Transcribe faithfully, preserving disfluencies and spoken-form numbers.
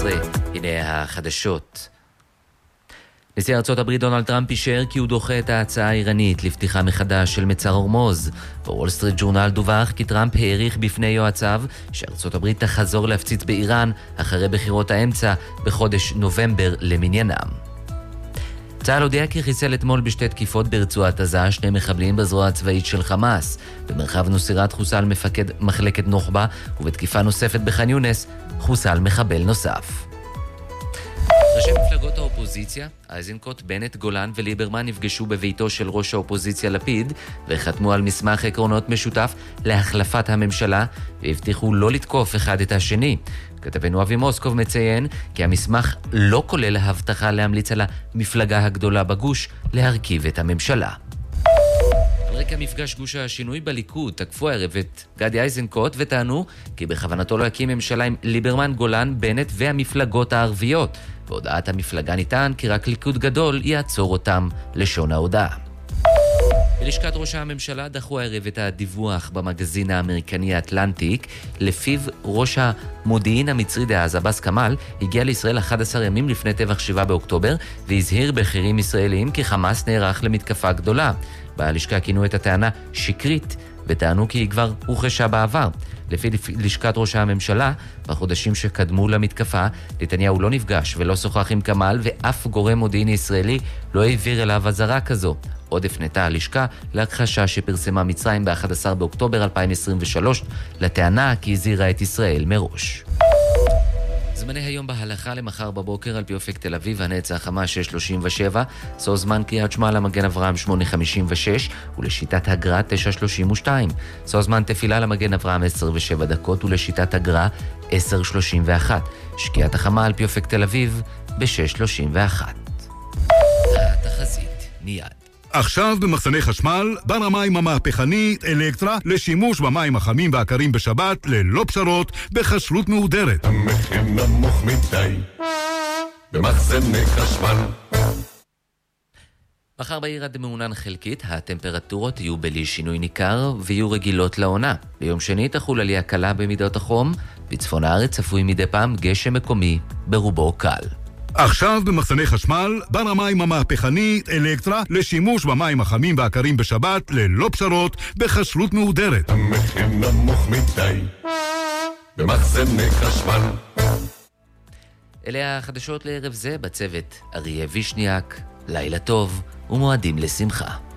עשרה, הנה החדשות. נשיא ארצות הברית דונלד טראמפ אישר כי הוא דוחה את ההצעה האיראנית לפתיחה מחדש של מצר הורמוז. בוול סטריט ג'ורנל דווח כי טראמפ העריך בפני יועציו שארצות הברית תחזור להפציץ באיראן אחרי בחירות האמצע בחודש נובמבר למניינם. צה"ל הודיע כי חיסל אתמול בשתי תקיפות ברצועת עזה שני מחבלים בזרוע הצבאית של חמאס. במרחב נוסירת חוסל מפקד מחלקת נוח'בה, ובתקיפה נוספת בח'אן יונס חוסל מחבל נוסף. ראשי מפלגות האופוזיציה, איזנקוט, בנט, גולן וליברמן נפגשו בביתו של ראש האופוזיציה לפיד וחתמו על מסמך עקרונות משותף להחלפת הממשלה והבטיחו לא לתקוף אחד את השני. כתבנו אבי מוסקוב מציין כי המסמך לא כולל ההבטחה להמליץ על המפלגה הגדולה בגוש להרכיב את הממשלה. על רקע מפגש גוש השינוי בליכוד תקפו הערב את גדי איזנקוט וטענו כי בכוונתו להקים ממשלה עם ליברמן, גולן, בנט והמפלגות הערביות. בהודעת המפלגה ניתן כי רק ליכוד גדול יעצור אותם, לשון ההודעה. בלשכת ראש הממשלה דחו הערב את הדיווח במגזין האמריקני האטלנטיק, לפיו ראש המודיעין המצרי דאז עבאס כמאל הגיע לישראל אחד עשר ימים לפני טבח שבעה באוקטובר והזהיר בכירים ישראלים כי חמאס נערך למתקפה גדולה. בלשכה כינו את הטענה שקרית וטענו כי היא כבר הוכחה בעבר. לפי לשכת ראש הממשלה, בחודשים שקדמו למתקפה, נתניהו לא נפגש ולא שוחח עם כמאל ואף גורם מודיעיני ישראלי לא העביר אליו אזהרה כזו. עוד הפנתה הלשכה להכחשה שפרסמה מצרים ב-אחד עשר באוקטובר אלפיים עשרים ושלוש לטענה כי הזהירה את ישראל מראש. זמני היום בהלכה למחר בבוקר על פי אופק תל אביב, הנצח חמה שש שלושים ושבע, סוף זמן קריאת שמע למגן אברהם שמונה חמישים ושש ולשיטת הגר"א תשע שלושים ושתיים. סוף זמן תפילה למגן אברהם עשר ושבע דקות ולשיטת הגר"א עשר שלושים ואחת. שקיעת החמה על פי אופק תל אביב ב-שש שלושים ואחת. התחזית מיד. עכשיו במחסני חשמל, בר המים המהפכנית אלקטרה לשימוש במים החמים והקרים בשבת ללא פשרות בחשלות מהודרת. המחיר נמוך מדי במחסני חשמל. מחר בעיר עד מעונן חלקית, הטמפרטורות יהיו בלי שינוי ניכר ויהיו רגילות לעונה. ביום שני תחול עלייה קלה במידות החום, בצפון הארץ צפוי מדי פעם גשם מקומי ברובו קל. עכשיו במחסני חשמל, בר המים המהפכנית אלקטרה לשימוש במים החמים והקרים בשבת ללא פשרות בחשלות מהודרת. המחיר נמוך מדי במחסני חשמל. אלה החדשות לערב זה בצוות אריה וישניאק. לילה טוב ומועדים לשמחה.